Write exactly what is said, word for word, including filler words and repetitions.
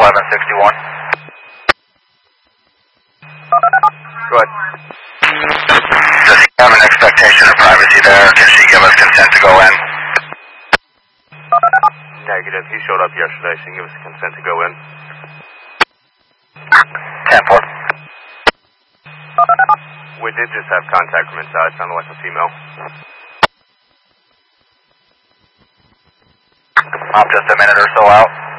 eleven sixty-one. Go ahead. Does he have an expectation of privacy there? Can she give us consent to go in? Negative. He showed up yesterday. She can give us consent to go in. ten four. We did just have contact from inside. Sounded like a female. I'm just a minute or so out.